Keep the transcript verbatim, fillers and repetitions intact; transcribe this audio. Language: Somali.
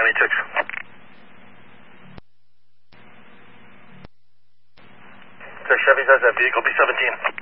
nine eight six. Chevy says that vehicle B seventeen.